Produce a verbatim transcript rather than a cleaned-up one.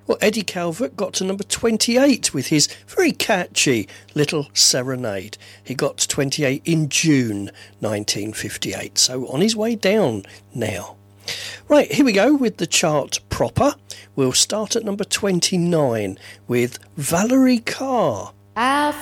Well, Eddie Calvert got to number twenty-eight with his very catchy Little Serenade. He got to twenty-eight in June nineteen fifty-eight, so on his way down now. Right, here we go with the chart proper. We'll start at number twenty-nine with Valerie Carr. I've